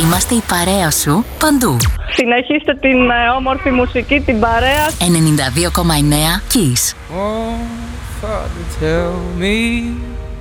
Είμαστε η παρέα σου παντού. Συνεχίστε την όμορφη μουσική, την παρέα. 92,9 Kiss. Oh, Father, tell me